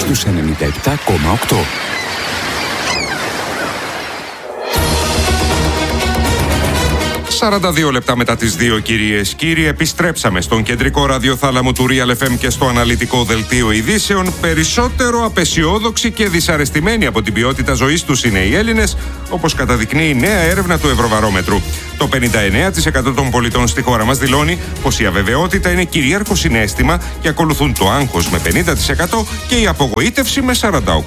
στους 97,8. 42 λεπτά μετά τις 2, κυρίες, κύριοι, επιστρέψαμε στον κεντρικό ραδιοθάλαμο του Real FM και στο αναλυτικό δελτίο ειδήσεων. Περισσότερο απεσιόδοξοι και δυσαρεστημένοι από την ποιότητα ζωής τους είναι οι Έλληνες, όπως καταδεικνύει η νέα έρευνα του Ευρωβαρόμετρου. Το 59% των πολιτών στη χώρα μας δηλώνει πως η αβεβαιότητα είναι κυρίαρχο συναίσθημα και ακολουθούν το άγχος με 50% και η απογοήτευση με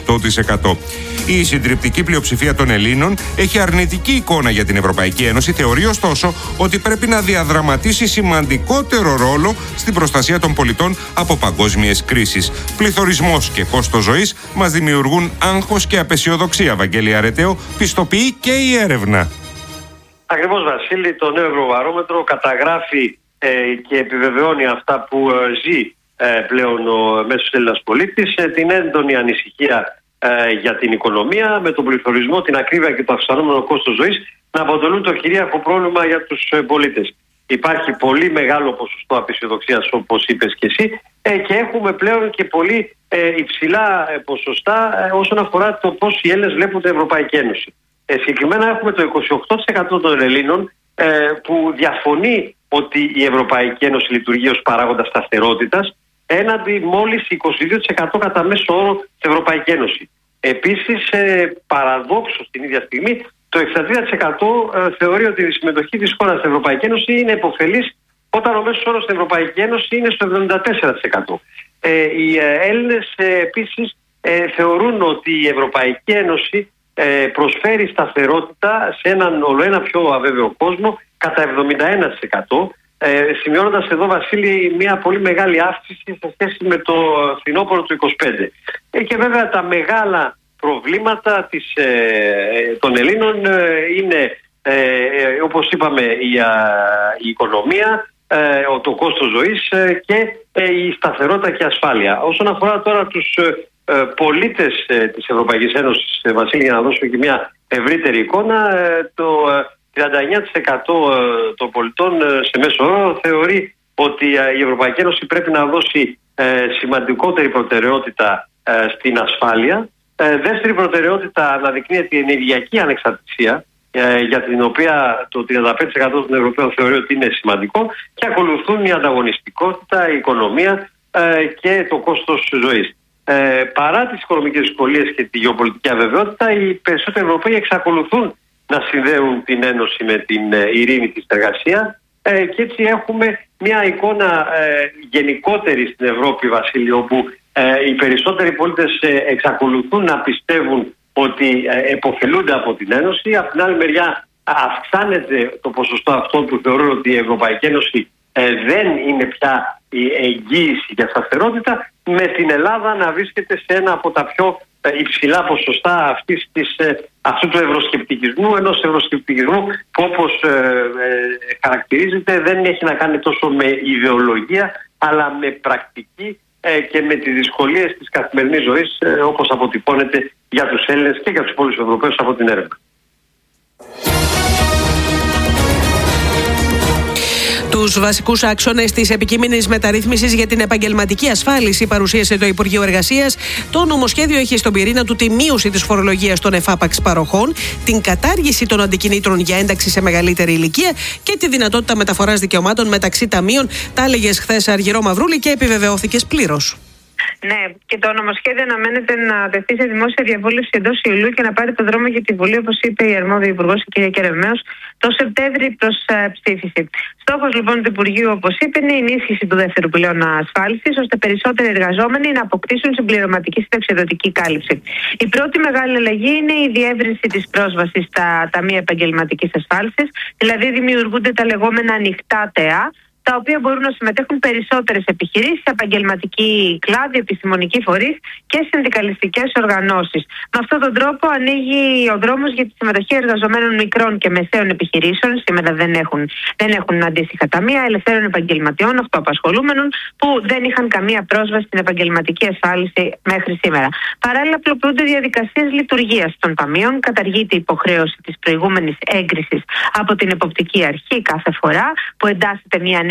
48%. Η συντριπτική πλειοψηφία των Ελλήνων έχει αρνητική εικόνα για την Ευρωπαϊκή Ένωση, θεωρεί ωστόσο ότι πρέπει να διαδραματίσει σημαντικότερο ρόλο στην προστασία των πολιτών από παγκόσμιες κρίσεις. Πληθωρισμός και κόστος ζωής μας δημιουργούν άγχος και απεσιοδοξία. Βαγγέλη Αρετέο, πιστοποιεί και η έρευνα. Ακριβώς, Βασίλη, το νέο Ευρωβαρόμετρο καταγράφει και επιβεβαιώνει αυτά που ζει πλέον ο μέσος Έλληνας πολίτης, την έντονη ανησυχία για την οικονομία, με τον πληθωρισμό, την ακρίβεια και το αυξανόμενο κόστος ζωής να αποτελούν το κυρίαρχο πρόβλημα για τους πολίτες. Υπάρχει πολύ μεγάλο ποσοστό απεσιοδοξίας, όπως είπες και εσύ, και έχουμε πλέον και πολύ υψηλά ποσοστά όσον αφορά το πώς οι Έλληνες βλέπουν την Ευρωπαϊκή Ένωση. Συγκεκριμένα έχουμε το 28% των Ελλήνων που διαφωνεί ότι η Ευρωπαϊκή Ένωση λειτουργεί ως παράγοντα σταθερότητας, έναντι μόλις 22% κατά μέσο όρο στην Ευρωπαϊκή Ένωση. Επίσης, παραδόξως την ίδια στιγμή, το 63% θεωρεί ότι η συμμετοχή της χώρας στην Ευρωπαϊκή Ένωση είναι επωφελής, όταν ο μέσος όρος στην Ευρωπαϊκή Ένωση είναι στο 74%. Οι Έλληνες επίσης θεωρούν ότι η Ευρωπαϊκή Ένωση προσφέρει σταθερότητα σε έναν ολοένα πιο αβέβαιο κόσμο κατά 71%. Σημειώνοντας εδώ, Βασίλη, μια πολύ μεγάλη αύξηση σε σχέση με το φθινόπωρο του 25. Και βέβαια τα μεγάλα προβλήματα των Ελλήνων είναι, όπως είπαμε, η οικονομία, το κόστος ζωής και η σταθερότητα και ασφάλεια. Όσον αφορά τώρα τους πολίτες της Ευρωπαϊκής Ένωσης, Βασίλη, για να δώσουμε και μια ευρύτερη εικόνα, το 39% των πολιτών σε μέσο όρο θεωρεί ότι η Ευρωπαϊκή Ένωση πρέπει να δώσει σημαντικότερη προτεραιότητα στην ασφάλεια. Δεύτερη προτεραιότητα αναδεικνύεται η ενεργειακή ανεξαρτησία, για την οποία το 35% των Ευρωπαίων θεωρεί ότι είναι σημαντικό, και ακολουθούν η ανταγωνιστικότητα, η οικονομία και το κόστος ζωής. Παρά τις οικονομικές δυσκολίες και τη γεωπολιτική αβεβαιότητα, οι περισσότεροι Ευρωπαίοι εξακολουθούν να συνδέουν την Ένωση με την ειρήνη της εργασία, και έτσι έχουμε μια εικόνα γενικότερη στην Ευρώπη, Βασίλειο, όπου οι περισσότεροι πολίτες εξακολουθούν να πιστεύουν ότι επωφελούνται από την Ένωση. Από την άλλη μεριά αυξάνεται το ποσοστό αυτό που θεωρούν ότι η Ευρωπαϊκή Ένωση δεν είναι πια η εγγύηση για σταθερότητα, με την Ελλάδα να βρίσκεται σε ένα από τα πιο υψηλά ποσοστά αυτού του ευρωσκεπτικισμού, ενός ευρωσκεπτικισμού που, όπως χαρακτηρίζεται, δεν έχει να κάνει τόσο με ιδεολογία, αλλά με πρακτική και με τις δυσκολίες της καθημερινής ζωής, όπως αποτυπώνεται για τους Έλληνες και για τους υπόλοιπους Ευρωπαίους από την έρευνα. Τους βασικούς άξονες της επικείμενης μεταρρύθμισης για την επαγγελματική ασφάλιση παρουσίασε το Υπουργείο Εργασίας. Το νομοσχέδιο έχει στον πυρήνα του τη μείωση της φορολογίας των εφάπαξ παροχών, την κατάργηση των αντικινήτρων για ένταξη σε μεγαλύτερη ηλικία και τη δυνατότητα μεταφοράς δικαιωμάτων μεταξύ ταμείων. Τα έλεγες χθες, Αργυρό Μαυρούλη, και επιβεβαιώθηκες πλήρως. Ναι, και το νομοσχέδιο αναμένεται να τεθεί σε δημόσια διαβούλευση εντός Ιουλίου και να πάρει το δρόμο για τη Βουλή, όπως είπε η αρμόδια Υπουργός, η κυρία Κεραυμαίος, το Σεπτέμβρη προς ψήφιση. Στόχος λοιπόν του Υπουργείου, όπως είπε, είναι η ενίσχυση του δεύτερου πυλώνα ασφάλισης, ώστε περισσότεροι εργαζόμενοι να αποκτήσουν συμπληρωματική συνταξιοδοτική κάλυψη. Η πρώτη μεγάλη αλλαγή είναι η διεύρυνση της πρόσβασης στα ταμεία επαγγελματικής ασφάλισης, δηλαδή δημιουργούνται τα λεγόμενα ανοιχτά ΤΕΑ, τα οποία μπορούν να συμμετέχουν περισσότερες επιχειρήσεις, επαγγελματικοί κλάδοι, επιστημονικοί φορείς και συνδικαλιστικές οργανώσεις. Με αυτόν τον τρόπο ανοίγει ο δρόμος για τη συμμετοχή εργαζομένων μικρών και μεσαίων επιχειρήσεων. Σήμερα δεν έχουν αντίστοιχα ταμεία, ελευθέρων επαγγελματιών, αυτοαπασχολούμενων που δεν είχαν καμία πρόσβαση στην επαγγελματική ασφάλιση μέχρι σήμερα. Παράλληλα, απλοποιούνται διαδικασίες λειτουργίας των ταμείων, καταργείται η υποχρέωση της προηγούμενης έγκρισης από την εποπτική αρχή κάθε φορά που εντάσσεται μια νέα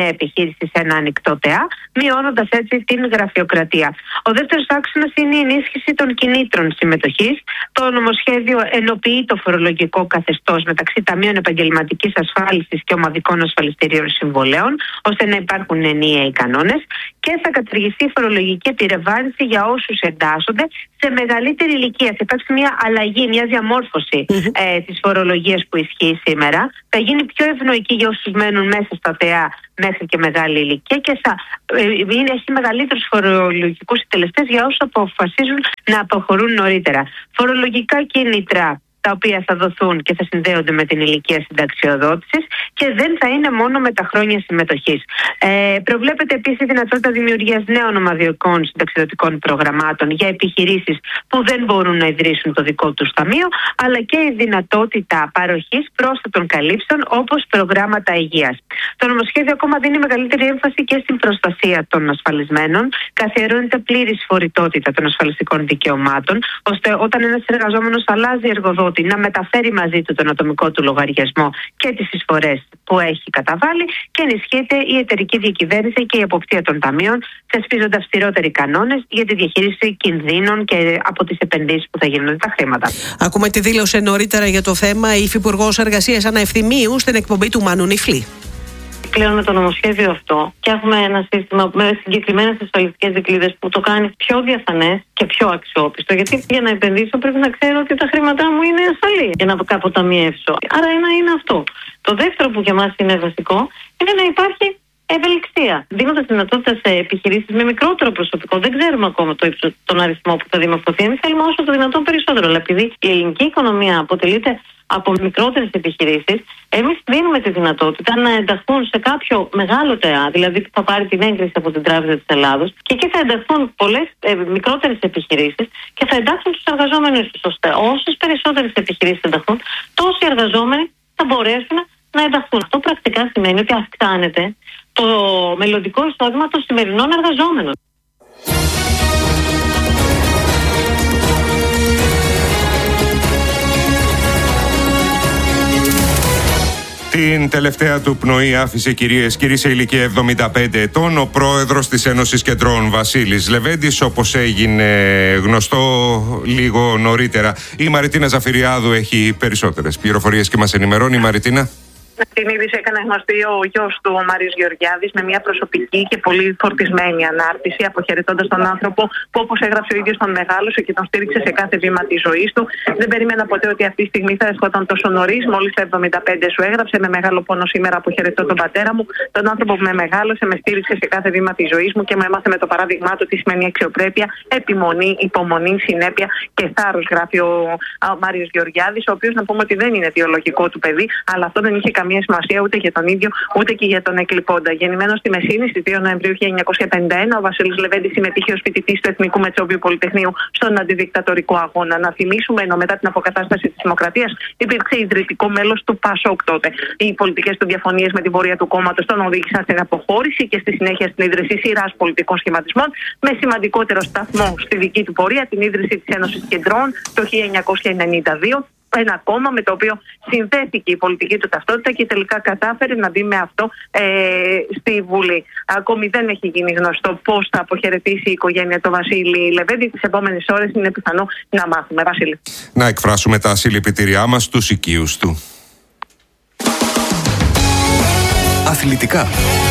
επιχείρηση σε ένα ανοιχτό ΤΕΑ, μειώνοντας έτσι την γραφειοκρατία. Ο δεύτερος άξονας είναι η ενίσχυση των κινήτρων συμμετοχής. Το νομοσχέδιο ενοποιεί το φορολογικό καθεστώς μεταξύ ταμείων επαγγελματικής ασφάλισης και ομαδικών ασφαλιστηρίων συμβολέων, ώστε να υπάρχουν ενιαίοι κανόνες, και θα καταργηθεί η φορολογική επιβάρυνση για όσους εντάσσονται σε μεγαλύτερη ηλικία. Θα υπάρξει μια αλλαγή, μια διαμόρφωση της φορολογίας που ισχύει σήμερα. Θα γίνει πιο ευνοϊκή για όσους μένουν μέσα στα ΤΕΑ μέχρι και μεγάλη ηλικία και θα έχει μεγαλύτερους φορολογικούς συντελεστές για όσους αποφασίζουν να αποχωρούν νωρίτερα. Φορολογικά κίνητρα τα οποία θα δοθούν και θα συνδέονται με την ηλικία συνταξιοδότησης και δεν θα είναι μόνο με τα χρόνια συμμετοχής. Προβλέπεται επίσης η δυνατότητα δημιουργίας νέων ομαδικών συνταξιοδοτικών προγραμμάτων για επιχειρήσεις που δεν μπορούν να ιδρύσουν το δικό τους ταμείο, αλλά και η δυνατότητα παροχής πρόσθετων καλύψεων όπως προγράμματα υγείας. Το νομοσχέδιο ακόμα δίνει μεγαλύτερη έμφαση και στην προστασία των ασφαλισμένων, καθιερώνεται πλήρης φορητότητα των ασφαλιστικών δικαιωμάτων, ώστε όταν ένας εργαζόμενος αλλάζει εργοδότη να μεταφέρει μαζί του τον ατομικό του λογαριασμό και τις εισφορές που έχει καταβάλει, και ενισχύεται η εταιρική διακυβέρνηση και η εποπτεία των ταμείων, θεσπίζονται αυστηρότεροι κανόνες για τη διαχείριση κινδύνων και από τις επενδύσεις που θα γίνονται τα χρήματα. Ακούμε τη δήλωσε νωρίτερα για το θέμα η Υφυπουργός Εργασίας Άννα Ευθυμίου στην εκπομπή του Μάνου Νιφλή. Πλέον με το νομοσχέδιο αυτό και έχουμε ένα σύστημα με συγκεκριμένες ασφαλιστικές δικλείδες που το κάνει πιο διαφανές και πιο αξιόπιστο. Γιατί για να επενδύσω πρέπει να ξέρω ότι τα χρήματά μου είναι ασφαλή για να αποταμιεύσω. Άρα ένα είναι αυτό. Το δεύτερο που για μας είναι βασικό είναι να υπάρχει ευελιξία. Δίνοντας δυνατότητα σε επιχειρήσεις με μικρότερο προσωπικό, δεν ξέρουμε ακόμα τον αριθμό που θα δημορφωθεί. Εμείς θέλουμε όσο το δυνατόν περισσότερο. Αλλά επειδή η ελληνική οικονομία αποτελείται από μικρότερες επιχειρήσεις, εμείς δίνουμε τη δυνατότητα να ενταχθούν σε κάποιο μεγάλο ΤΕΑ, δηλαδή που θα πάρει την έγκριση από την Τράπεζα της Ελλάδος, και εκεί θα ενταχθούν πολλές μικρότερες επιχειρήσεις και θα εντάξουν τους εργαζόμενους τους. Ώστε όσες περισσότερες επιχειρήσεις ενταχθούν, τόσοι εργαζόμενοι θα μπορέσουν να ενταχθούν. Αυτό πρακτικά σημαίνει ότι αυξάνεται το μελλοντικό εισόδημα των σημερινών εργαζόμενων. Την τελευταία του πνοή άφησε, κυρίες και κύριοι, σε ηλικία 75 ετών ο πρόεδρος της Ένωσης Κεντρών, Βασίλης Λεβέντης, όπως έγινε γνωστό λίγο νωρίτερα. Η Μαριτίνα Ζαφυριάδου έχει περισσότερες πληροφορίες και μας ενημερώνει. Η Μαριτίνα. Την είδηση έκανε γνωστή ο γιος του, ο Μάριος Γεωργιάδης, με μια προσωπική και πολύ φορτισμένη ανάρτηση, αποχαιρετώντας τον άνθρωπο που, όπως έγραψε ο ίδιος, τον μεγάλωσε και τον στήριξε σε κάθε βήμα της ζωής του. Δεν περίμενα ποτέ ότι αυτή τη στιγμή θα ερχόταν τόσο νωρίς. Μόλις τα 75 σου έγραψε. Με μεγάλο πόνο σήμερα αποχαιρετώ τον πατέρα μου, τον άνθρωπο που με μεγάλωσε, με στήριξε σε κάθε βήμα της ζωής μου και με έμαθε με το παράδειγμά του τι σημαίνει αξιοπρέπεια, επιμονή, υπομονή, συνέπεια και θάρρος, γράφει ο Μάριος Γεωργιάδης, ο οποίος, να πούμε ότι δεν είναι βιολογικό του παιδί, αλλά αυτό δεν είχε καμία σημασία ούτε για τον ίδιο ούτε και για τον εκλειπώντα. Γεννημένος στη Μεσίνη στις 2 Νοεμβρίου 1951, ο Βασίλης Λεβέντης συμμετείχε ως φοιτητής του Εθνικού Μετσόβιου Πολυτεχνείου στον αντιδικτατορικό αγώνα. Να θυμίσουμε, ενώ μετά την αποκατάσταση της Δημοκρατίας υπήρξε ιδρυτικό μέλος του ΠΑΣΟΚ τότε. Οι πολιτικές του διαφωνίες με την πορεία του κόμματος τον οδήγησαν στην αποχώρηση και στη συνέχεια στην ίδρυση σειράς πολιτικών σχηματισμών, με σημαντικότερο σταθμό στη δική του πορεία την ίδρυση της Ένωσης Κεντρών το 1992. Ένα κόμμα με το οποίο συνδέθηκε η πολιτική του ταυτότητα και τελικά κατάφερε να μπει με αυτό στη Βουλή. Ακόμη δεν έχει γίνει γνωστό πώς θα αποχαιρετήσει η οικογένεια του Βασίλη Λεβέντη. Τις επόμενες ώρες είναι πιθανό να μάθουμε. Βασίλη. Να εκφράσουμε τα συλληπιτήριά μας στους οικείους του. Αθλητικά.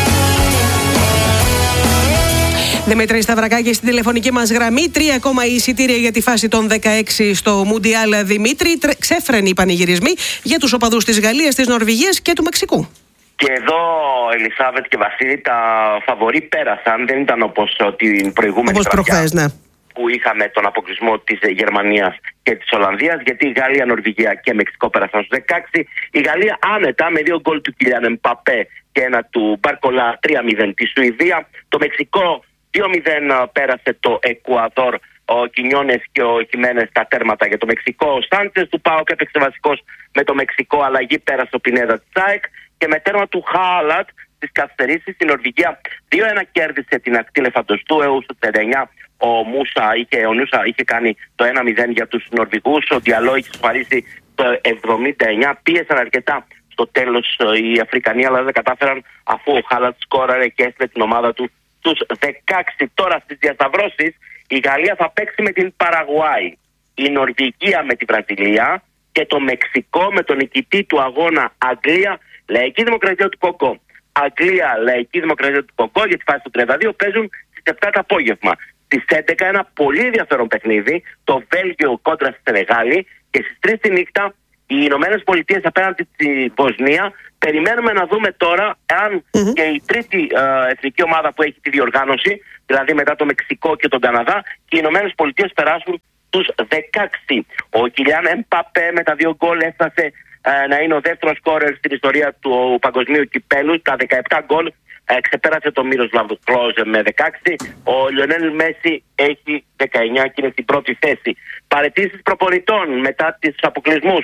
Δημήτρη Σταυρακάκη στην τηλεφωνική μας γραμμή. 3 ακόμα εισιτήρια για τη φάση των 16 στο Μουντιάλ. Δημήτρη, ξέφρενοι οι πανηγυρισμοί για τους οπαδούς της Γαλλίας, της Νορβηγίας και του Μεξικού. Και εδώ, Ελισάβετ και Βασίλη, τα φαβορί πέρασαν. Δεν ήταν όπως την προηγούμενη βραδιά που είχαμε τον αποκλεισμό της Γερμανίας και της Ολλανδίας, γιατί η Γαλλία, Νορβηγία και Μεξικό πέρασαν στους 16. Η Γαλλία άνετα με 2 γκολ του Κιλιάν Εμπαπέ και ένα του Μπαρκολά, 3-0 τη Σουηδία. Το Μεξικό 2-0 πέρασε το Εκουαδόρ. Ο Κινιόνες και ο Χιμένες τα τέρματα για το Μεξικό. Ο Σάντσες του ΠΑΟΚ έπαιξε βασικός με το Μεξικό, αλλαγή πέρασε ο Πινέδα της ΑΕΚ. Και με τέρμα του Χάλατ στις καθυστερήσεις η Νορβηγία 2-1 κέρδισε την ακτή Λεφαντοστού. Στο 39 ο Νούσα είχε κάνει το 1-0 για τους Νορβηγούς. Ο Διαλό είχε σφαρίσει το 79. Πίεσαν αρκετά στο τέλος οι Αφρικανοί, αλλά δεν κατάφεραν, αφού ο Χάλαντ σκόραρε και έστειλε την ομάδα του στους 16. Τώρα στις διασταυρώσεις η Γαλλία θα παίξει με την Παραγουάη, η Νορβηγία με τη Βραζιλία και το Μεξικό με τον νικητή του αγώνα Αγγλία Λαϊκή Δημοκρατία του Κονγκό. Αγγλία Λαϊκή Δημοκρατία του Κονγκό για τη φάση του 32 παίζουν στις 7 το απόγευμα. Στις 11 ένα πολύ ενδιαφέρον παιχνίδι, το Βέλγιο κόντρα στη Σενεγάλη, και στις 3 τη νύχτα οι Ηνωμένες Πολιτείες απέναντι στη Βοσνία. Περιμένουμε να δούμε τώρα αν και η τρίτη εθνική ομάδα που έχει τη διοργάνωση, δηλαδή μετά το Μεξικό και τον Καναδά, και οι Ηνωμένες Πολιτείες περάσουν τους 16. Ο Κιλιάν Εμπαπέ με τα 2 γκολ έφτασε να είναι ο δεύτερος σκόρερ στην ιστορία του παγκοσμίου κυπέλου. Τα 17 γκολ ξεπέρασε τον Μίροσλαβ Κλόζε με 16. Ο Λιονέλ Μέση έχει 19 και είναι στην πρώτη θέση. Παραιτήσεις προπονητών μετά τους αποκλεισμούς.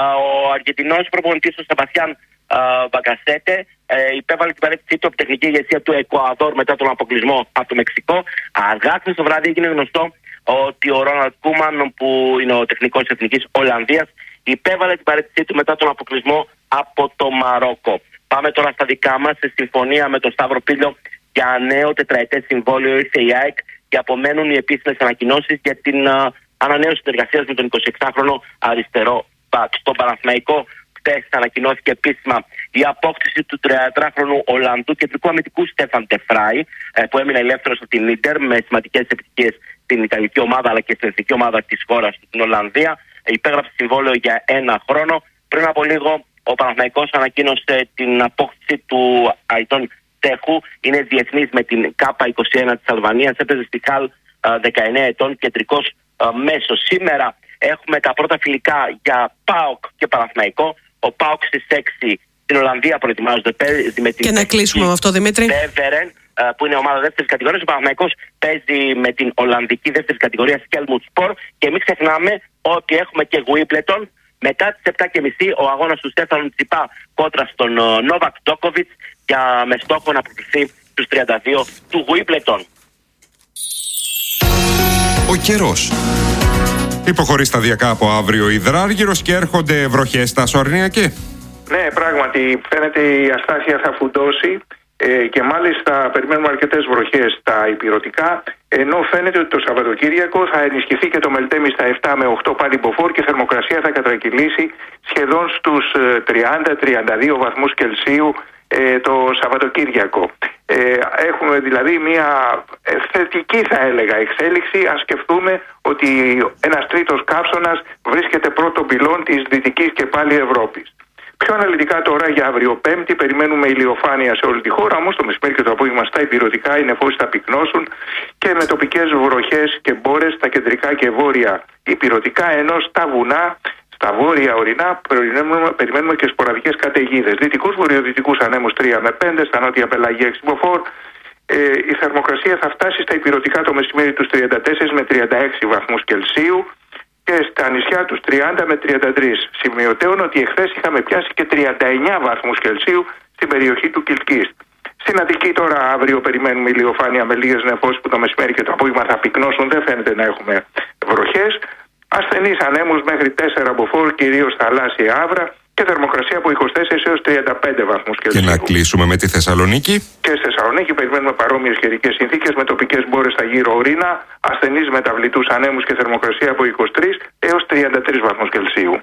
Ο Αργεντινός προπονητής ο Σεβαστιάν Μπαγκασέτε υπέβαλε την παρέτησή του από τεχνική ηγεσία του Εκουαδόρ μετά τον αποκλεισμό από το Μεξικό. Αργά χθες το βράδυ έγινε γνωστό ότι ο Ρόναλντ Κούμαν, που είναι ο τεχνικός της Εθνικής Ολλανδίας, υπέβαλε την παρέτησή του μετά τον αποκλεισμό από το Μαρόκο. Πάμε τώρα στα δικά μας. Σε συμφωνία με τον Σταύρο Πίλιο για νέο τετραετές συμβόλαιο ήρθε η ΑΕΚ και απομένουν οι επίσημες ανακοινώσεις για την ανανέωση συνεργασίας με τον 26χρονο αριστερό μπακ. Στον Παναθηναϊκό χτες ανακοινώθηκε επίσημα η απόκτηση του 33χρονου Ολλανδού κεντρικού αμυντικού Στέφαν Τεφράι, που έμεινε ελεύθερος από την Ίντερ με σημαντικές επιτυχίες στην Ιταλική ομάδα αλλά και στην εθνική ομάδα της χώρας του, την Ολλανδία. Υπέγραψε συμβόλαιο για 1 χρόνο. Πριν από λίγο ο Παναθηναϊκός ανακοίνωσε την απόκτηση του Αϊτών Τέχου. Είναι διεθνής με την K21 της Αλβανίας. Έπαιζε στη Χαλ 19 ετών, κεντρικός μέσος. Σήμερα έχουμε τα πρώτα φιλικά για ΠΑΟΚ και Παναθηναϊκό. Ο ΠΑΟΚ στις 6 στην Ολλανδία προετοιμάζονται με την. Και να κλείσουμε με αυτό, Δημήτρη. Μπέβερεν, που είναι ομάδα δεύτερης κατηγορίας. Ο Παναθηναϊκός παίζει με την Ολλανδική δεύτερης κατηγορίας Kelmut Sport. Και μην ξεχνάμε ότι έχουμε και Wimbledon. Μετά τις 7.30 ο αγώνας του Στέφανου Τσιπά κόντρα στον Νόβακ Τζόκοβιτς με στόχο να αποκτηθεί στους 32 του Wimbledon. Ο καιρός. Υποχωρεί σταδιακά από αύριο υδράργυρος και έρχονται βροχές στα Σορνιακή. Ναι, πράγματι φαίνεται η αστάθεια θα φουντώσει και μάλιστα περιμένουμε αρκετές βροχές στα ηπειρωτικά, ενώ φαίνεται ότι το Σαββατοκύριακο θα ενισχυθεί και το Μελτέμι στα 7 με 8 πάλι μποφόρ και η θερμοκρασία θα κατρακυλήσει σχεδόν στους 30-32 βαθμούς Κελσίου το Σαββατοκύριακο. Έχουμε δηλαδή μια θετική, θα έλεγα, εξέλιξη αν σκεφτούμε ότι ένας τρίτος καύσωνας βρίσκεται πρώτο πυλών της Δυτικής και πάλι Ευρώπης. Πιο αναλυτικά τώρα για αύριο Πέμπτη περιμένουμε ηλιοφάνεια σε όλη τη χώρα, όμως το μεσημέρι και το απόγευμα στα ηπειρωτικά οι νεφώσεις θα πυκνώσουν και με τοπικές βροχές και μπόρες στα κεντρικά και βόρεια ηπειρωτικά, ενώ στα βουνά, στα βόρεια ορεινά περιμένουμε και σποραδικές καταιγίδες. Δυτικούς βορειοδυτικούς ανέμους 3 με 5, στα νότια πελάγια 6 μποφόρ. Η θερμοκρασία θα φτάσει στα ηπειρωτικά το μεσημέρι τους 34 με 36 βαθμούς Κελσίου και στα νησιά τους 30 με 33. Σημειωτέων ότι εχθές είχαμε πιάσει και 39 βαθμούς Κελσίου στην περιοχή του Κιλκίστ. Στην Αττική τώρα αύριο περιμένουμε ηλιοφάνεια με λίγες νεφώσεις που το μεσημέρι και το απόγευμα θα πυκνώσουν, δεν φαίνεται να έχουμε βροχές. Ασθενείς ανέμους μέχρι 4 μποφόρ, κυρίως θαλάσσια άβρα και θερμοκρασία από 24 έως 35 βαθμούς Κελσίου. Και να κλείσουμε με τη Θεσσαλονίκη. Και στη Θεσσαλονίκη περιμένουμε παρόμοιες καιρικές συνθήκες με τοπικές μπόρες στα γύρω ορεινά, ασθενείς μεταβλητούς ανέμους και θερμοκρασία από 23 έως 33 βαθμούς Κελσίου.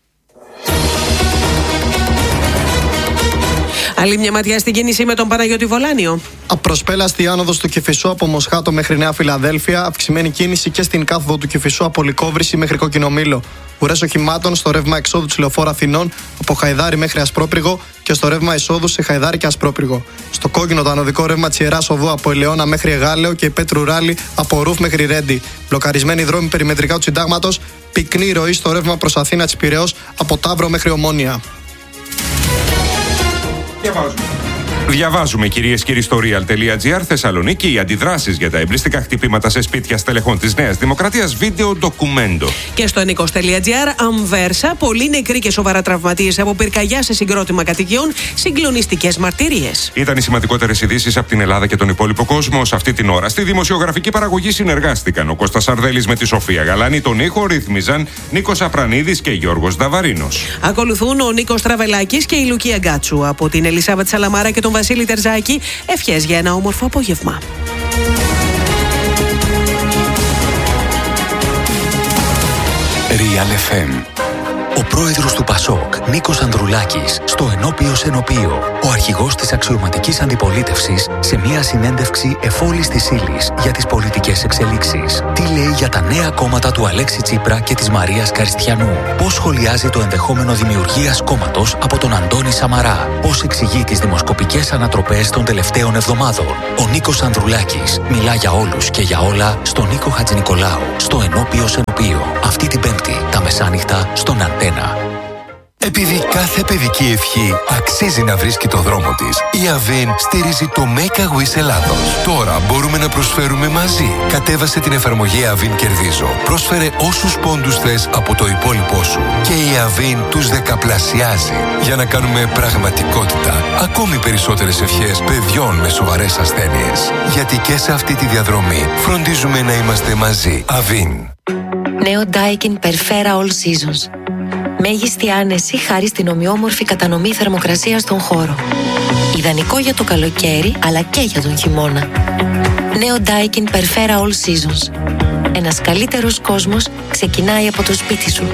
Άλλη μια ματιά στην κίνηση με τον Παναγιώτη Βολάνιο. Απροσπέλαστη άνοδος του Κηφισού από Μοσχάτο μέχρι Νέα Φιλαδέλφια. Αυξημένη κίνηση και στην κάθοδο του Κηφισού από Λυκόβρηση μέχρι Κόκκινο Μήλο. Ουρές οχημάτων στο ρεύμα εξόδου της Λεωφόρου Αθηνών από Χαϊδάρι μέχρι Ασπρόπυργο και στο ρεύμα εισόδου σε Χαϊδάρι και Ασπρόπυργο. Στο κόκκινο το ανωδικό ρεύμα της Ιεράς Οδού από Ελαιώνα μέχρι Εγάλεο και Πέτρου Ράλι από Ρούφ μέχρι Ρέντι. Μπλοκαρισμένοι δρόμοι περιμετρικά του Συντάγματος. Πυκνή ροή στο ρεύμα προς Αθήνα της Πειραιώς από Ταύρο μέχρι Ομόνια. Διαβάζουμε, κυρίες και κύριοι, στο real.gr Θεσσαλονίκη, οι αντιδράσεις για τα εμπριστικά χτυπήματα σε σπίτια στελεχών της Νέας Δημοκρατίας, βίντεο ντοκουμέντο. Και στο nikos.gr, Αμβέρσα, πολλοί νεκροί και σοβαρά τραυματίες από πυρκαγιά σε συγκρότημα κατοικιών, συγκλονιστικές μαρτυρίες. Ήταν οι σημαντικότερες ειδήσεις από την Ελλάδα και τον υπόλοιπο κόσμο. Σε αυτή την ώρα στη δημοσιογραφική παραγωγή συνεργάστηκαν ο Κώστας Σαρδέλης με τη Σοφία Γαλάνη. Τον ήχο ρύθμιζαν Νίκος Απρανίδης και Γιώργος Νταβαρίνος. Ακολουθούν ο Νίκος Τραβελάκης και η Λουκία Γκάτσου. Από την Ελισάβετ Σαλαμάρα και τον Βασίλη Τερζάκη, ευχές για ένα όμορφο απόγευμα. Real FM. Ο πρόεδρος του ΠΑΣΟΚ, Νίκος Ανδρουλάκης, στο ενώπιος ενωπείο. Ο αρχηγός της αξιωματικής αντιπολίτευσης σε μια συνέντευξη εφόλης της ύλης για τις πολιτικές εξελίξεις. Τι λέει για τα νέα κόμματα του Αλέξη Τσίπρα και της Μαρίας Καριστιανού. Πώς σχολιάζει το ενδεχόμενο δημιουργίας κόμματος από τον Αντώνη Σαμαρά. Πώς εξηγεί τις δημοσκοπικές ανατροπές των τελευταίων εβδομάδων. Ο Νίκος Ανδρουλάκης μιλά για όλους και για όλα στον Νίκο Χατζηνικολάου, στο ενώπιος ενωπείο. Αυτή την Πέμπτη, τα μεσάνυχτα, στον Αντένα. Επειδή κάθε παιδική ευχή αξίζει να βρίσκει το δρόμο της, η Αβίν στηρίζει το Make a Wish Ελλάδος. Τώρα μπορούμε να προσφέρουμε μαζί. Κατέβασε την εφαρμογή Αβίν Κερδίζω. Πρόσφερε όσους πόντους θες από το υπόλοιπό σου. Και η Αβίν τους δεκαπλασιάζει. Για να κάνουμε πραγματικότητα ακόμη περισσότερες ευχές παιδιών με σοβαρές ασθένειες. Γιατί και σε αυτή τη διαδρομή φροντίζουμε να είμαστε μαζί. Αβίν. Νέο Daikin Perfera All Seasons. Μέγιστη άνεση χάρη στην ομοιόμορφη κατανομή θερμοκρασίας στον χώρο. Ιδανικό για το καλοκαίρι, αλλά και για τον χειμώνα. Νέο Daikin Perfera All Seasons. Ένας καλύτερος κόσμος ξεκινάει από το σπίτι σου.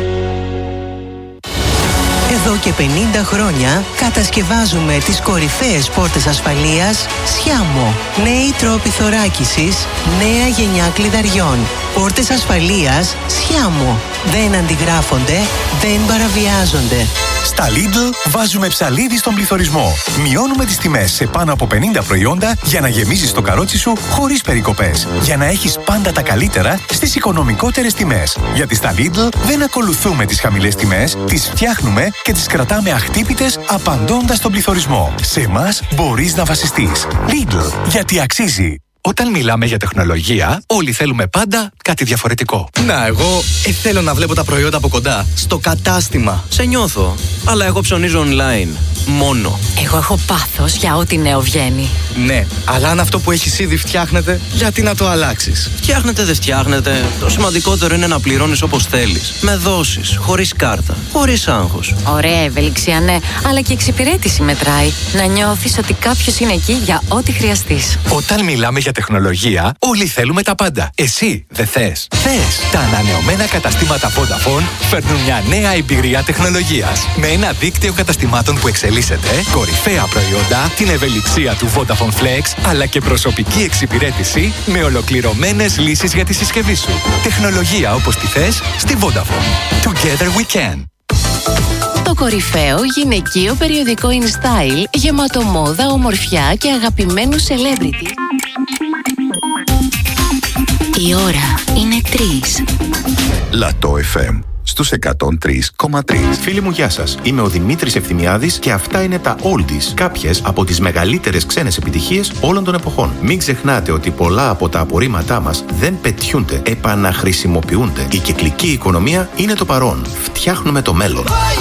Εδώ και 50 χρόνια κατασκευάζουμε τις κορυφαίες πόρτες ασφαλείας Sciamo. Νέοι τρόποι θωράκισης, νέα γενιά κλειδαριών. Πόρτες ασφαλείας Sciamo. Δεν αντιγράφονται, δεν παραβιάζονται. Στα Lidl βάζουμε ψαλίδι στον πληθωρισμό. Μειώνουμε τις τιμές σε πάνω από 50 προϊόντα για να γεμίζεις το καρότσι σου χωρίς περικοπές. Για να έχεις πάντα τα καλύτερα στις οικονομικότερες τιμές. Γιατί στα Lidl δεν ακολουθούμε τις χαμηλές τιμές, τις φτιάχνουμε και τις κρατάμε αχτύπητες απαντώντας στον πληθωρισμό. Σε εμάς μπορείς να βασιστείς. Lidl, γιατί αξίζει. Όταν μιλάμε για τεχνολογία, όλοι θέλουμε πάντα κάτι διαφορετικό. Να, εγώ θέλω να βλέπω τα προϊόντα από κοντά, στο κατάστημα. Σε νιώθω, αλλά εγώ ψωνίζω online. Μόνο. Εγώ έχω πάθος για ό,τι νέο βγαίνει. Ναι, αλλά αν αυτό που έχεις ήδη φτιάχνεται, γιατί να το αλλάξεις? Φτιάχνετε, δεν φτιάχνετε. Το σημαντικότερο είναι να πληρώνεις όπως θέλεις. Με δόσεις, χωρίς κάρτα, χωρίς άγχος. Ωραία ευελιξία, ναι, αλλά και εξυπηρέτηση μετράει. Να νιώθεις ότι κάποιος είναι εκεί για ό,τι χρειαστείς. Όταν μιλάμε για τεχνολογία, όλοι θέλουμε τα πάντα. Εσύ δεν θες? Θες. Τα ανανεωμένα καταστήματα Vodafone φέρνουν μια νέα εμπειρία τεχνολογίας. Με ένα δίκτυο καταστημάτων που εξελίσσεται, κορυφαία προϊόντα, την ευελιξία του Vodafone Flex, αλλά και προσωπική εξυπηρέτηση με ολοκληρωμένες λύσεις για τη συσκευή σου. Τεχνολογία όπως τη θες στη Vodafone. Together we can. Το κορυφαίο γυναικείο περιοδικό InStyle, γεμάτο μόδα, ομορφιά και αγαπημένους celebrity. Η ώρα είναι 3. Λατό FM στους 103,3. Φίλοι μου, γεια σας. Είμαι ο Δημήτρης Ευθυμιάδης και αυτά είναι τα Oldies, κάποιες από τις μεγαλύτερες ξένες επιτυχίες όλων των εποχών. Μην ξεχνάτε ότι πολλά από τα απορρίμματά μας δεν πετιούνται, επαναχρησιμοποιούνται. Η κυκλική οικονομία είναι το παρόν. Φτιάχνουμε το μέλλον.